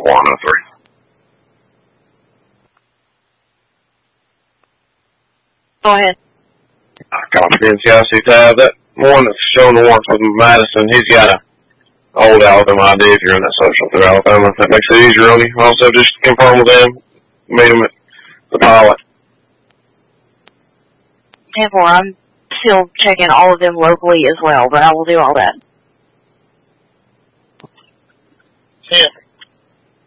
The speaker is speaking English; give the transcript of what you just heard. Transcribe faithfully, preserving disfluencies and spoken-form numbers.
one oh three. Go ahead. Confidentiality tab. That one that's showing the warrants with Madison, he's got a old Alabama I D if you're in that social through Alabama. That makes it easier on you. Also, just confirm with them. Meet them at the pilot. Therefore, I'm still checking all of them locally as well, but I will do all that. Yeah.